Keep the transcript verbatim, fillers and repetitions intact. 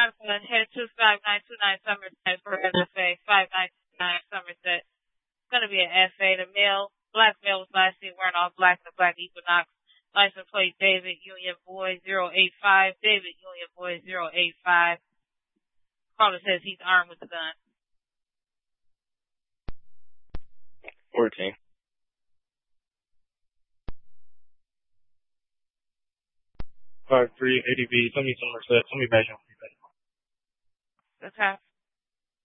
Monica, head two five nine two nine Somerset for S F A, five nine two nine Somerset. It's going to be an F A. The male, black male was last seen wearing all black in the black Equinox. License plate David Union Boy zero eight five. David Union Boy zero eight five. Caller says he's armed with a gun. fourteen. Five three A D B. Tell me Somerset. Tell me back on. Okay.